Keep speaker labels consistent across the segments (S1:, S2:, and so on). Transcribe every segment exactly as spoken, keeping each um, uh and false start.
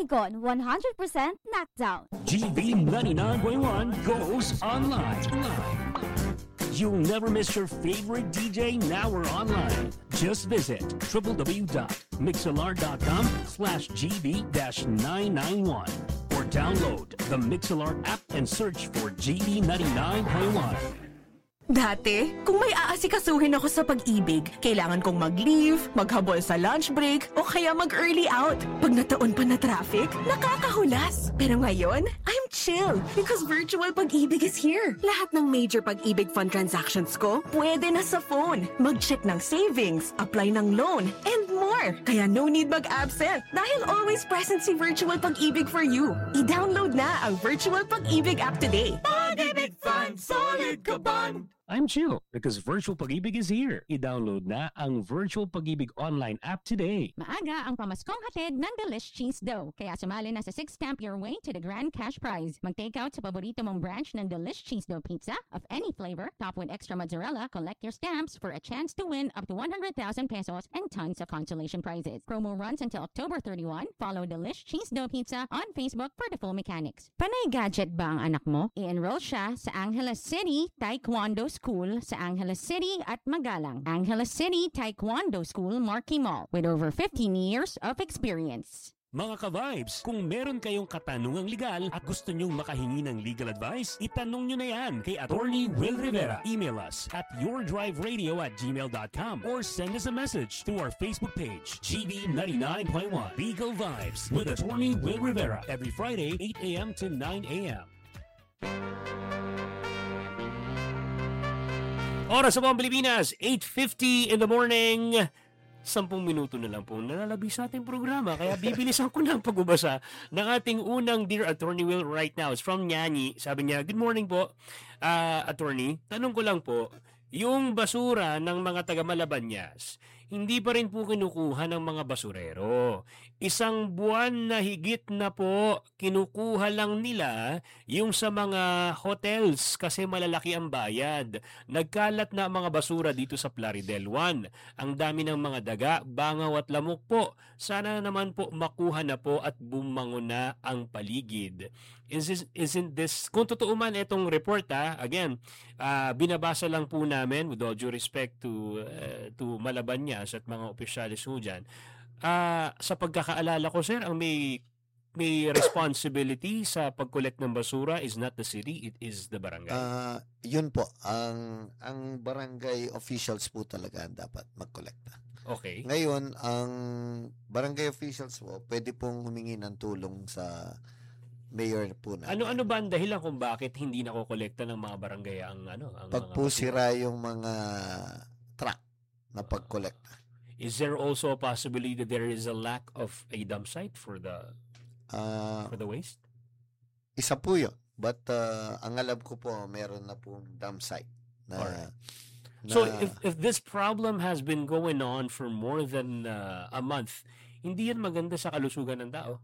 S1: Baygon, one hundred percent knockdown.
S2: G B ninety-nine point one goes online. You'll never miss your favorite D J now or online. Just visit www.mixlr.com slash GB-991 or download the Mixlr app and search for G B ninety-nine point one.
S3: Dati, kung may aasikasuhin ako sa pag-ibig, kailangan kong mag-leave, maghabol sa lunch break, o kaya mag-early out. Pag nataon pa na traffic, nakakahulas. Pero ngayon, I'm chill because virtual pag-ibig is here. Lahat ng major pag-ibig fund transactions ko, pwede na sa phone. Mag-check ng savings, apply ng loan, and more. Kaya no need mag-absent dahil always present si virtual pag-ibig for you. I-download na ang virtual pag-ibig app today.
S2: Pag-ibig Fund, solid ka band! I'm chill because Virtual Pag-ibig is here. I-download na ang Virtual Pag-ibig online app today.
S4: Maaga ang pamaskong hatid ng Delish Cheese Dough. Kaya sumali na sa six stamp your way to the grand cash prize. Mag-take out sa paborito mong branch ng Delish Cheese Dough Pizza of any flavor. Top with extra mozzarella. Collect your stamps for a chance to win up to one hundred thousand pesos and tons of consolation prizes. Promo runs until October thirty-first. Follow Delish Cheese Dough Pizza on Facebook for the full mechanics. Panay gadget ba ang anak mo? I-enroll siya sa Angeles City Taekwondo School sa Angeles City at Magalang. Angeles City Taekwondo School, Marquee Mall, with over fifteen years of experience.
S2: Mga ka-vibes, kung meron kayong katanungang legal at gusto nyong makahingi ng legal advice, itanong nyo na yan kay Attorney Will Rivera. Email us at yourdriveradio at gmail dot com or send us a message through our Facebook page, G B ninety-nine point one Legal Vibes with Attorney Will Rivera every Friday, eight a.m. to nine a.m. Oras sa buong Pilipinas, eight fifty in the morning. Sampung minuto na lang po nalalabi sa ating programa. Kaya bibilisan ko na ang pagbabasa ng ating unang Dear Attorney Will right now. It's from Nyani. Sabi niya, good morning po, uh, Attorney. Tanong ko lang po, yung basura ng mga taga-Malabanyas, hindi pa rin po kinukuha ng mga basurero. Isang buwan na higit na po, kinukuha lang nila yung sa mga hotels kasi malalaki ang bayad. Nagkalat na ang mga basura dito sa Plaridel one. Ang dami ng mga daga, bangaw at lamok po. Sana naman po makuha na po at bumango na ang paligid. Is this, isn't this, kung totoo man itong report ha, again, uh, binabasa lang po namin with all due respect to, uh, to Malabanyas at mga opisyalis ho dyan. Uh, sa pagkakaalala ko, sir, ang may may responsibility sa pag-collect ng basura is not the city, it is the barangay.
S5: Uh, yun po, ang ang barangay officials po talaga ang dapat mag-collecta.
S2: Okay.
S5: Ngayon, ang barangay officials po, pwede pong humingi ng tulong sa mayor po na.
S2: Ano-ano ba ang dahilan kung bakit hindi nako-kolekta ng mga barangay ang ano? Ang
S5: Pag
S2: mga
S5: po sira yung mga truck na pag-collecta.
S2: Is there also a possibility that there is a lack of a dump site for the
S5: uh,
S2: for the waste?
S5: Isa po yun. But uh, ang alam ko po, meron na pong dump site. Na,
S2: right.
S5: na,
S2: so if if this problem has been going on for more than uh, a month, hindi yan maganda sa kalusugan ng tao.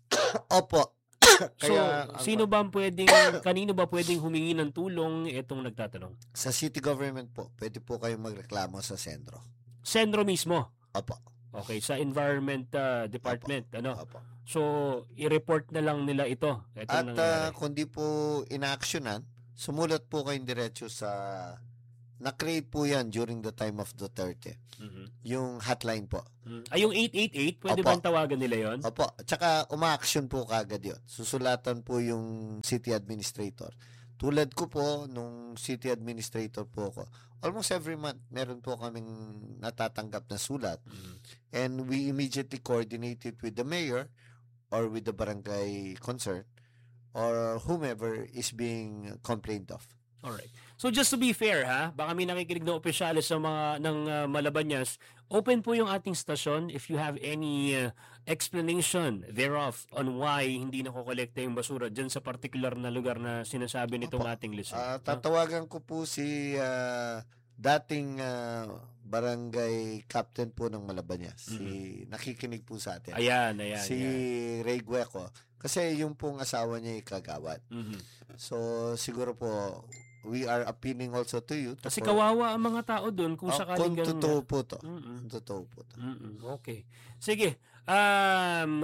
S5: Opo.
S2: Kaya, so, sino ba pwedeng, kanino ba pwedeng humingi ng tulong itong nagtatanong?
S5: Sa city government po, pwede po kayong magreklamo sa sentro.
S2: Sentro mismo?
S5: Opo.
S2: Okay, sa environment uh, department,
S5: Opo.
S2: ano?
S5: Opo.
S2: So, i-report na lang nila ito.
S5: At uh, kung di po ina-actionan, sumulat po kayong diretso sa, na-create po yan during the time of Duterte. Mm-hmm. Yung hotline po.
S2: Mm. Ay, yung eight eight eight, pwede ba tawagan nila yon?
S5: Opo. Tsaka uma-action po kagad yun. Susulatan po yung city administrator. Tulad ko po, nung city administrator po ako, almost every month, meron po kaming natatanggap na sulat. Mm-hmm. And we immediately coordinated with the mayor or with the barangay concerned or whomever is being complained of.
S2: Alright. So just to be fair ha, baka may nakikinig na opisyalis sa mga ng uh, Malabanyas, open po yung ating stasyon if you have any uh, explanation thereof on why hindi nakokolekta yung basura dyan sa particular na lugar na sinasabi nitong Opo. ating listener.
S5: Uh, tatawagan ko po si uh, dating uh, barangay captain po ng Malabanyas. Mm-hmm. Si nakikinig po sa atin.
S2: Ayan, ayan.
S5: Si
S2: ayan.
S5: Ray Gueco. Kasi yung pong asawa niya ay kagawad.
S2: Mm-hmm.
S5: So siguro po we are appealing also to you. To
S2: Kasi
S5: for,
S2: kawawa ang mga tao doon kung
S5: oh,
S2: sakaling
S5: ganun. Kung totoo po to.
S2: Mm-mm.
S5: Kung totoo po to.
S2: Mm-mm. Okay. Sige. Um,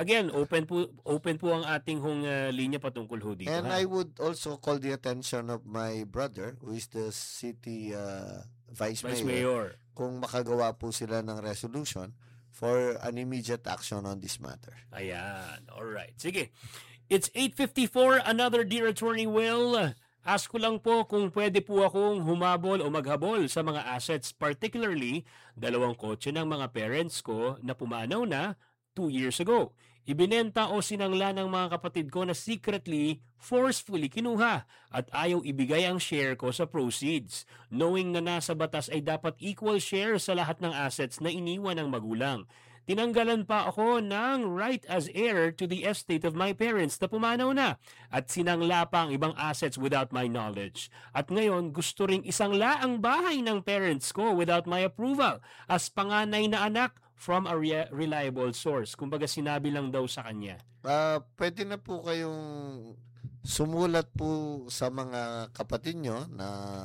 S2: again, open po open po ang ating hong uh, linya patungkol ho dito.
S5: And
S2: ha?
S5: I would also call the attention of my brother, who is the city uh, vice,
S2: Vice
S5: mayor,
S2: Mayor.
S5: kung makagawa po sila ng resolution for an immediate action on this matter.
S2: Ayan. Alright. Sige. It's eight fifty-four. Another Dear Attorney Will. Ask ko lang po kung pwede po akong humabol o maghabol sa mga assets, particularly dalawang kotse ng mga parents ko na pumanaw na two years ago. Ibinenta o sinangla ng mga kapatid ko na secretly, forcefully kinuha at ayaw ibigay ang share ko sa proceeds, knowing na nasa batas ay dapat equal share sa lahat ng assets na iniwan ng magulang. Tinanggalan pa ako ng right as heir to the estate of my parents na pumanaw na at sinangla pa ang ibang assets without my knowledge. At ngayon, gusto ring isangla ang bahay ng parents ko without my approval as panganay na anak from a re- reliable source. Kumbaga sinabi lang daw sa kanya.
S5: Uh, pwede na po kayong sumulat po sa mga kapatid nyo na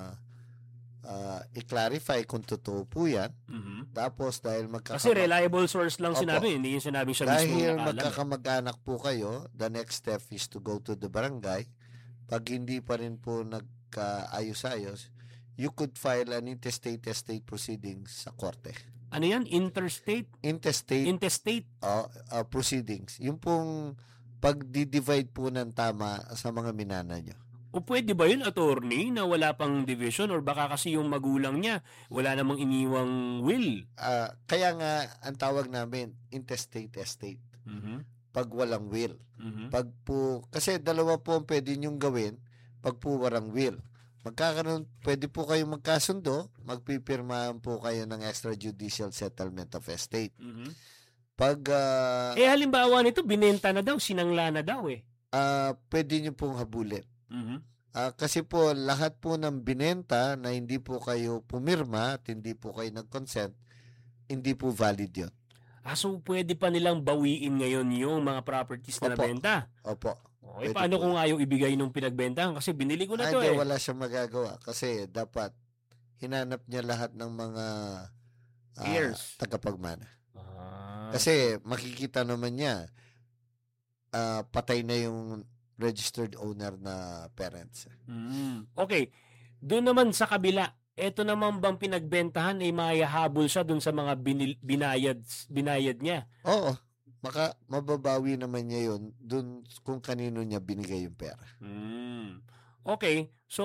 S5: uh, i-clarify kung totoo po yan.
S2: Mm-hmm.
S5: Tapos dahil magkakama...
S2: Kasi reliable source lang
S5: Opo.
S2: sinabi, hindi yung sinabi siya mismo
S5: Dahil
S2: nakaalam.
S5: magkakamag-anak po kayo, the next step is to go to the barangay. Pag hindi pa rin po nagkaayos-ayos, you could file an intestate-estate proceedings sa korte.
S2: Ano yan? Interstate?
S5: Intestate
S2: Intestate?
S5: uh, uh, proceedings. Yung pong pag-divide po ng tama sa mga minana nyo.
S2: O pwede ba yun, attorney, na wala pang division or baka kasi yung magulang niya wala namang iniwang will?
S5: Uh, kaya nga, ang tawag namin, intestate-estate.
S2: Mm-hmm.
S5: Pag walang will.
S2: Mm-hmm.
S5: Pag po, kasi dalawa po ang pwede nyong gawin pag po walang will. Magkakaroon, pwede po kayong magkasundo, magpipirmahan po kayo ng extrajudicial settlement of estate.
S2: Mm-hmm.
S5: Pag, uh,
S2: Eh halimbawa nito, binenta na daw, sinangla na daw eh.
S5: uh, pwede nyo pong habulin.
S2: Mm-hmm.
S5: Uh, kasi po, lahat po ng binenta na hindi po kayo pumirma at hindi po kayo nag-consent, hindi po valid yun.
S2: Ah, so pwede pa nilang bawiin ngayon yung mga properties na
S5: Opo.
S2: nabenta?
S5: Opo.
S2: Okay,
S5: Pwede
S2: paano
S5: po.
S2: kung ayaw ibigay nung pinagbentahan? Kasi binili ko na
S5: Ay,
S2: to
S5: hindi,
S2: eh.
S5: wala siyang magagawa. Kasi dapat hinanap niya lahat ng mga uh,
S2: Heirs.
S5: tagapagmana.
S2: Ah.
S5: Kasi makikita naman niya, uh, patay na yung registered owner na parents.
S2: Mm. Okay, doon naman sa kabila, eto naman bang pinagbentahan ay mayahabol siya doon sa mga binil- binayad, binayad niya?
S5: Oo. Maka, mababawi naman niya yun dun kung kanino niya binigay yung pera.
S2: Mm. Okay, so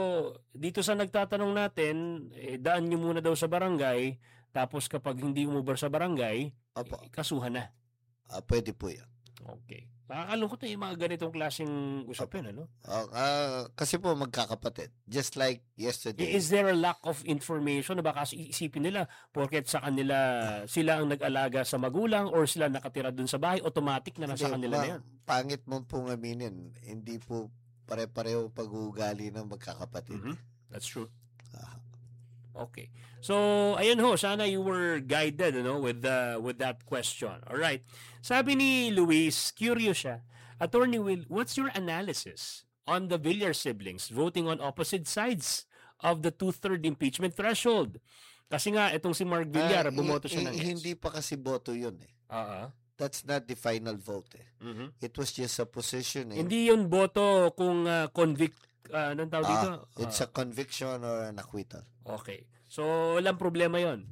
S2: dito sa nagtatanong natin, eh, daan niyo muna daw sa barangay, tapos kapag hindi umubra sa barangay,
S5: Opo.
S2: eh, kasuhan na.
S5: Uh, pwede po yun.
S2: Okay. Nakakalungkot na yung mga ganitong klaseng usapin, ano?
S5: Uh, uh, kasi po magkakapatid. Just like yesterday.
S2: Is there a lack of information na baka isipin nila porket sa kanila sila ang nag-alaga sa magulang or sila nakatira dun sa bahay, automatic na nasa
S5: Hindi,
S2: kanila
S5: ma-
S2: na yan?
S5: Pangit mo pong aminin. Hindi po pare-pareho pag-uugali ng magkakapatid.
S2: Mhm. That's true.
S5: Ah.
S2: Okay. So, ayun ho, sana you were guided, you know, with the with that question. All right. Sabi ni Luis, curious siya. Attorney Will, what's your analysis on the Villar siblings voting on opposite sides of the two-third impeachment threshold? Kasi nga itong si Mark Villar,
S5: Ah,
S2: bumoto
S5: hi-
S2: siya ng
S5: hi-
S2: yes.
S5: Hindi pa kasi boto yun eh.
S2: Oo.
S5: That's not the final vote eh.
S2: Mhm.
S5: It was just a position eh.
S2: Hindi yun boto kung uh, convict, uh, anong tawag dito?
S5: Ah, it's a conviction or an acquittal.
S2: Okay. So, walang problema yon.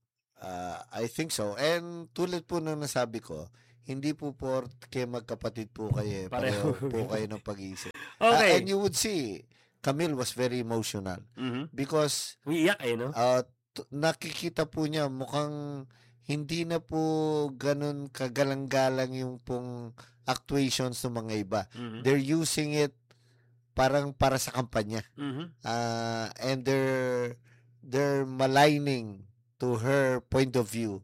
S5: Uh, I think so. And tulad po ng nasabi ko, hindi po porke magkapatid po kayo, eh, pareho
S2: Pareho.
S5: po kayo ng pag-iisip.
S2: Okay.
S5: Ah, and you would see, Camille was very emotional
S2: Mhm.
S5: because
S2: Umiiyak eh, no?
S5: uh, t- nakikita po niya mukhang hindi na po ganun kagalang-galang yung pong actuations ng mga iba.
S2: Mhm.
S5: They're using it parang para sa kampanya.
S2: Mhm.
S5: Uh, and they're they're maligning to her point of view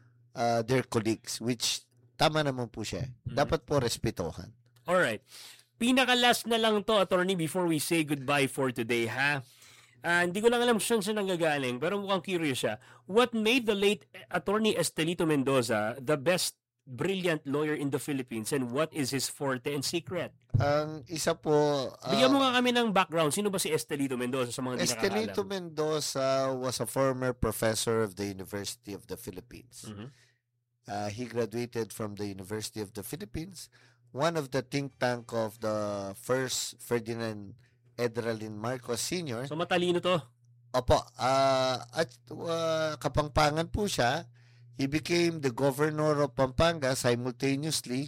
S5: uh, their colleagues, which tama naman po siya.
S2: Mhm.
S5: Dapat po respetohan.
S2: Alright. Pinaka-last na lang to, attorney, before we say goodbye for today, ha? Ah, hindi ko lang alam saan siya nanggagaling, pero mukhang curious siya. What made the late attorney Estelito Mendoza the best brilliant lawyer in the Philippines, and what is his forte and secret?
S5: Ang isa po, uh,
S2: Bigyan mo nga kami ng background. Sino ba si Estelito Mendoza sa mga hindi
S5: Estelito
S2: nakakaalam?
S5: Mendoza was a former professor of the University of the Philippines.
S2: Mhm.
S5: Uh, he graduated from the University of the Philippines, one of the think tank of the first Ferdinand Edralin Marcos Senior
S2: So matalino to.
S5: Opo, uh, at uh, Kapampangan po siya. He became the governor of Pampanga, simultaneously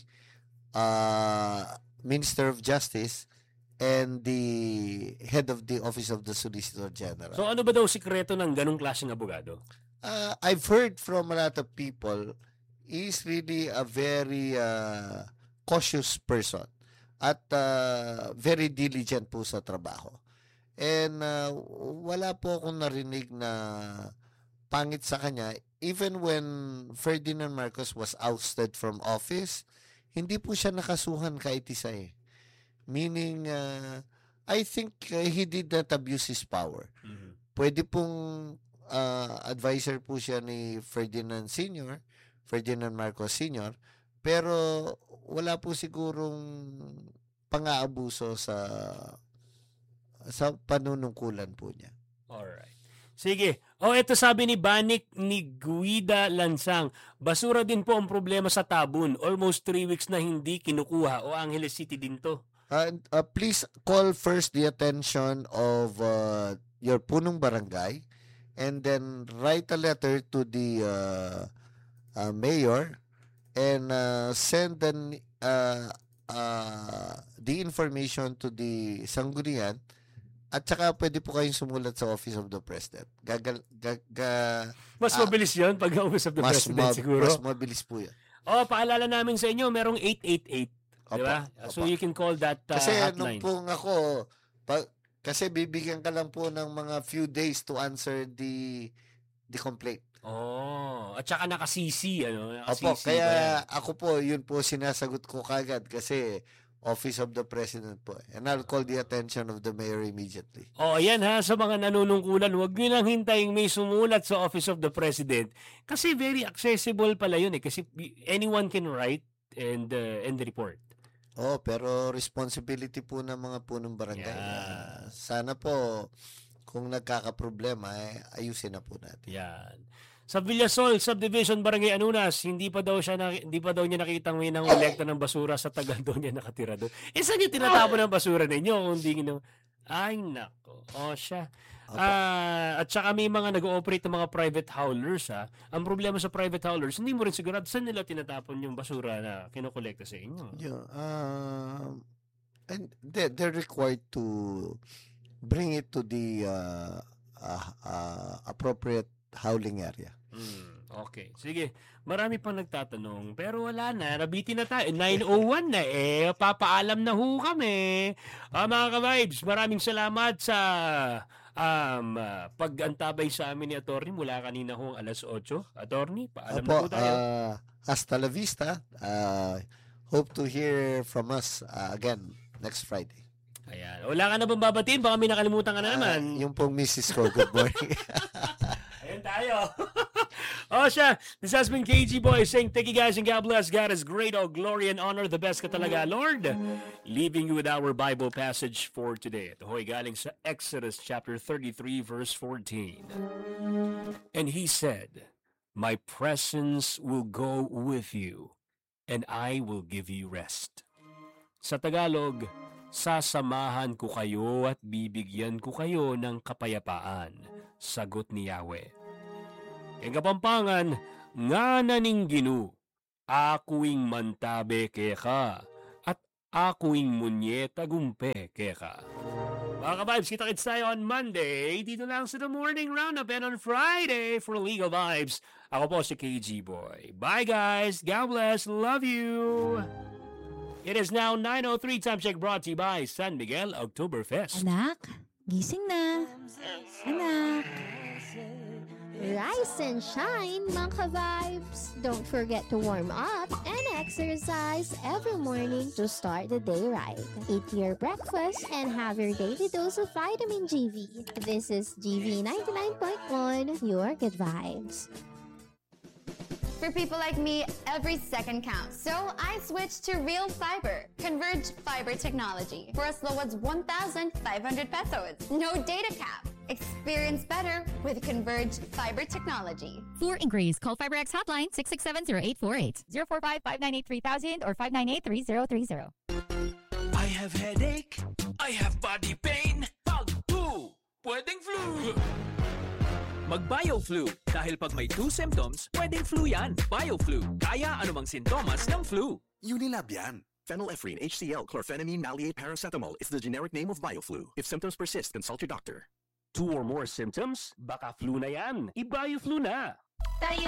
S5: uh, Minister of Justice and the head of the Office of the Solicitor General.
S2: So ano ba daw sikreto ng ganung klaseng abogado?
S5: Uh, I've heard from a lot of people, he's really a very uh, cautious person at uh, very diligent po sa trabaho. And uh, wala po akong narinig na pangit sa kanya. Even when Ferdinand Marcos was ousted from office, hindi po siya nakasuhan kahit isa eh. Meaning, uh, I think uh, he did not abuse his power.
S2: Mm-hmm.
S5: Pwede pong uh, advisor po siya ni Ferdinand Senior, Ferdinand Marcos Senior, pero wala po sigurong pang-aabuso sa sa panunungkulan po niya.
S2: Alright. Sige. O, oh, ito sabi ni Banik ni Guida Lansang. Basura din po ang problema sa Tabun. Almost three weeks na hindi kinukuha. O, Angeles City din to.
S5: Uh, uh, please call first the attention of uh, your punong barangay and then write a letter to the uh, uh, mayor and uh, send an, uh, uh, the information to the sanggunian. At saka pwede po kayong sumulat sa Office of the President. Gagal, gaga,
S2: mas uh, mabilis yun pag Office of the
S5: mas
S2: President
S5: ma-
S2: siguro.
S5: Mas mabilis po yan.
S2: O, paalala namin sa inyo, merong eight eight eight. Diba? So you can call that uh,
S5: kasi
S2: hotline.
S5: Kasi nung pong ako, pa, kasi bibigyan ka lang po ng mga few days to answer the the complaint.
S2: Oh, at saka naka-C C. Ano? Naka-C C
S5: Opo, kaya ako po, yun po sinasagot ko kagad kasi Office of the President po. And I'll call the attention of the mayor immediately.
S2: Oh, ayan ha, sa mga nanunungkulan, huwag nyo lang hintayin may sumulat sa Office of the President. Kasi very accessible pala yun eh. Kasi anyone can write and uh, and report.
S5: Oh, pero responsibility po ng mga punong barangay.
S2: Yeah.
S5: Uh, sana po, kung nagkakaproblema, eh, ayusin na po natin.
S2: Yan. Sa Villasol Subdivision Barangay Anunas, hindi pa daw siya na, hindi pa daw niya nakitang may nangolekta ng basura sa tagal doon niya nakatira doon. Eh saan niyo tinatapon ng basura ninyo kung hindi niyo? Ay nako. Oh siya. Ah, at saka may mga nag-ooperate ng mga private howlers ha. Ang problema sa private howlers, hindi mo rin sigurado saan nila tinatapon yung basura na kinokolekta sa inyo.
S5: Yeah, um, and they, they're required to bring it to the uh, uh, uh, appropriate howling area.
S2: Hmm, okay. Sige. Marami pang nagtatanong. Pero wala na. Nabitin na tayo. nine oh one na eh. Papaalam na ho kami. Uh, mga ka-vibes, maraming salamat sa um, uh, pag-antabay sa amin ni Attorney mula kanina hong alas otso. Attorney, paalam
S5: Opo,
S2: na po tayo.
S5: Uh, hasta la vista. Uh, hope to hear from us uh, again next Friday.
S2: Ayan. Wala ka na bang babatiin? Baka may nakalimutan ka na naman.
S5: Uh, yung pong missus ko, good morning.
S2: Ayan tayo. Oh, siya. This has been K G Boy saying thank you guys and God bless. God is great. All glory and honor. The best ka talaga, Lord. Leaving you with our Bible passage for today. Ito ho'y galing sa Exodus chapter thirty-three verse fourteen. And he said, my presence will go with you and I will give you rest. Sa Tagalog, sasamahan ko kayo at bibigyan ko kayo ng kapayapaan. Sagot ni Yahweh. Ang Kapampangan, nga naning ginu, akuing mantabe keka, at akuing munyeta gumpe keka. Mga ka-vibes, kita-kits tayo on Monday, dito lang sa The Morning Roundup, and on Friday for Legal Vibes. Ako po si K G Boy. Bye guys, God bless, love you! It is now nine oh three, time check brought to you by San Miguel Oktoberfest.
S1: Anak, gising na. Anak. Rise and shine, mga ka-vibes. Don't forget to warm up and exercise every morning to start the day right. Eat your breakfast and have your daily dose of vitamin G V. This is G V ninety-nine point one, your good vibes.
S6: For people like me, every second counts. So I switched to Real Fiber, Converged Fiber Technology, for as low as one thousand five hundred pesos. No data cap. Experience better with Converge Fiber Technology.
S4: For inquiries, call FiberX hotline six six seven zero eight four eight, zero four five, five nine eight, three thousand or five nine eight, three zero three zero.
S7: I have headache. I have body pain. Pag flu. Pwedeng flu. Mag-BioFlu. Dahil pag may two symptoms, pwedeng flu yan. BioFlu. Kaya anumang sintomas ng flu.
S8: Unilab yan. Phenylephrine, H C L, chlorphenamine, maleate, paracetamol is the generic name of BioFlu. If symptoms persist, consult your doctor.
S2: Two or more symptoms? Baka flu na yan. I-BioFlu na.
S4: Tayo